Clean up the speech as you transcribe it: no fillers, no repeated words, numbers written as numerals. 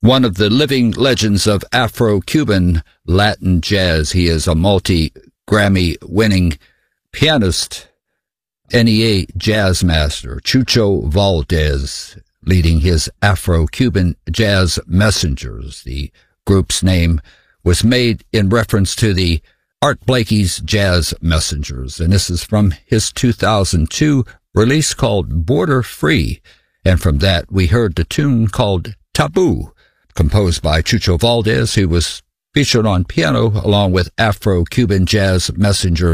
one of the living legends of Afro-Cuban Latin jazz. He is a multi-Grammy-winning pianist, NEA jazz master, Chucho Valdés, leading his Afro-Cuban Jazz Messengers. The group's name was made in reference to the Art Blakey's Jazz Messengers, and this is from his 2002 release called Border Free, and from that we heard the tune called Taboo, composed by Chucho Valdés, who was featured on piano along with Afro-Cuban Jazz Messengers